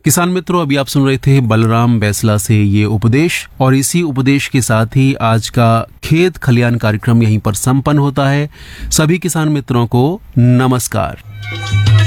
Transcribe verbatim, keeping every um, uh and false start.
किसान मित्रों, अभी आप सुन रहे थे बलराम बैसला से ये उपदेश, और इसी उपदेश के साथ ही आज का खेत खलियान कार्यक्रम यहीं पर संपन्न होता है। सभी किसान मित्रों को नमस्कार।